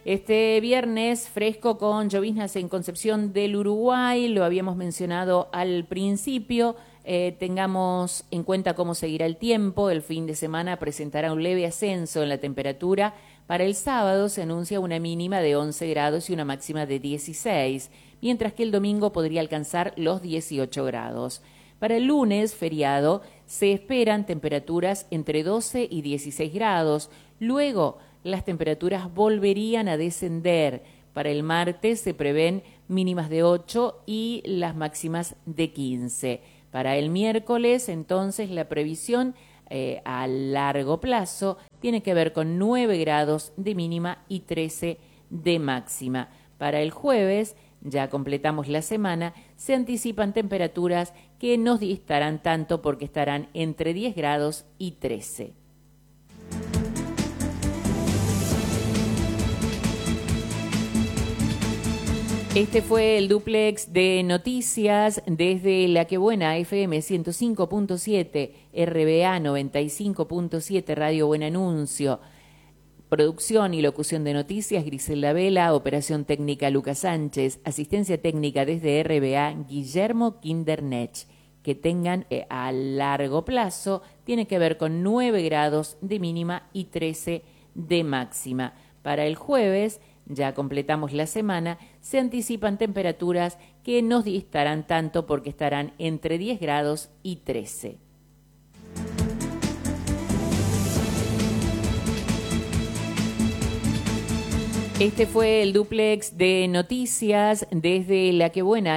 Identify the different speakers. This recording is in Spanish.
Speaker 1: Este viernes fresco con lloviznas en Concepción del Uruguay, lo habíamos mencionado al principio. Tengamos en cuenta cómo seguirá el tiempo. El fin de semana presentará un leve ascenso en la temperatura. Para el sábado se anuncia una mínima de 11 grados y una máxima de 16, mientras que el domingo podría alcanzar los 18 grados. Para el lunes, feriado, se esperan temperaturas entre 12 y 16 grados. Luego, las temperaturas volverían a descender. Para el martes se prevén mínimas de 8 y las máximas de 15. Para el miércoles, entonces, la previsión a largo plazo tiene que ver con 9 grados de mínima y 13 de máxima. Para el jueves, ya completamos la semana, se anticipan temperaturas que no distarán tanto porque estarán entre 10 grados y 13. Este fue el dúplex de noticias desde La Que Buena, FM 105.7, RBA 95.7, Radio Buen Anuncio. Producción y locución de noticias, Griselda Vela. Operación técnica, Lucas Sánchez. Asistencia técnica desde RBA, Guillermo Kindernech. Que tengan a largo plazo, tiene que ver con 9 grados de mínima y 13 de máxima. Para el jueves, ya completamos la semana, se anticipan temperaturas que no distarán tanto porque estarán entre 10 grados y 13. Este fue el dúplex de noticias desde La Que Buena.